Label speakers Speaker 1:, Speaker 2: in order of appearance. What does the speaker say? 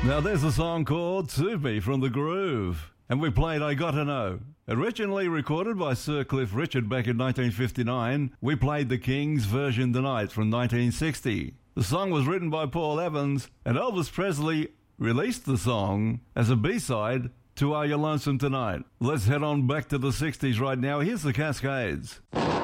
Speaker 1: Now there's a song called To Me from The Groove, and we played I Gotta Know. Originally recorded by Sir Cliff Richard back in 1959, we played the Kings version tonight from 1960. The song was written by Paul Evans, and Elvis Presley released the song as a B-side to Are You Lonesome Tonight. Let's head on back to the 60s right now. Here's the Cascades.